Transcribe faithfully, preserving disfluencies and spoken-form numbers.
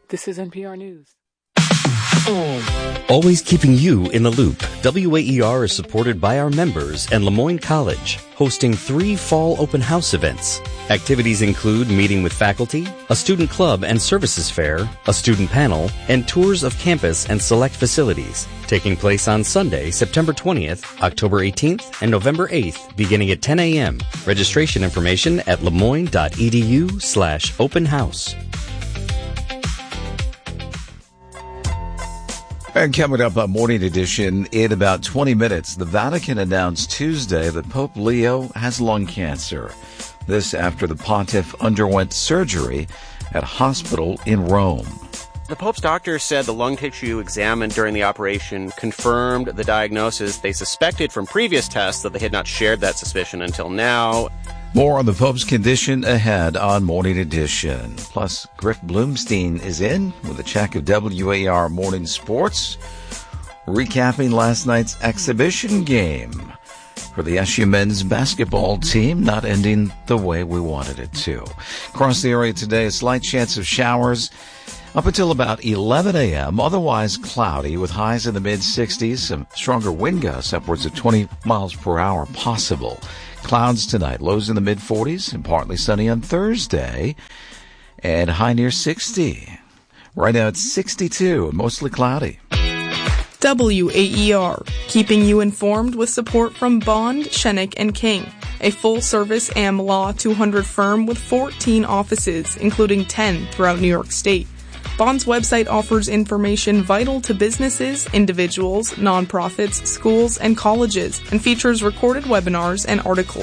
This is N P R News. Always keeping you in the loop, W A E R is supported by our members and Lemoyne College, hosting three fall open house events. Activities include meeting with faculty, a student club and services fair, a student panel, and tours of campus and select facilities, taking place on Sunday, September twentieth, October eighteenth, and November eighth, beginning at ten a.m. Registration information at lemoyne.edu slash open house. And coming up on Morning Edition, in about twenty minutes, the Vatican announced Tuesday that Pope Leo has lung cancer. This after the pontiff underwent surgery at a hospital in Rome. The Pope's doctor said the lung tissue examined during the operation confirmed the diagnosis they suspected from previous tests, that they had not shared that suspicion until now. More on the Pope's condition ahead on Morning Edition. Plus, Griff Bloomstein is in with a check of W A R Morning Sports, recapping last night's exhibition game for the S U men's basketball team, not ending the way we wanted it to. Across the area today, a slight chance of showers up until about eleven a.m., otherwise cloudy with highs in the mid-sixties, some stronger wind gusts upwards of twenty miles per hour possible. Clouds tonight, lows in the mid-forties and partly sunny on Thursday, and high near sixty. Right now it's sixty-two and mostly cloudy. W A E R, keeping you informed with support from Bond, Shenick and King, a full-service A M Law two hundred firm with fourteen offices, including ten throughout New York State. Bond's website offers information vital to businesses, individuals, nonprofits, schools, and colleges, and features recorded webinars and articles.